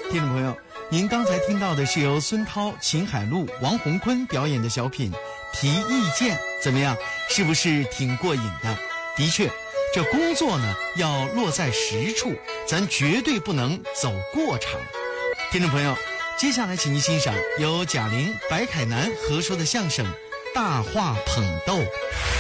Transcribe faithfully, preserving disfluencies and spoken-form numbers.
听众朋友，您刚才听到的是由孙涛、秦海璐、王洪坤表演的小品《提意见》，怎么样？是不是挺过瘾的？的确，这工作呢要落在实处，咱绝对不能走过场。听众朋友，接下来请您欣赏由贾玲、白凯南合说的相声《大话捧逗》。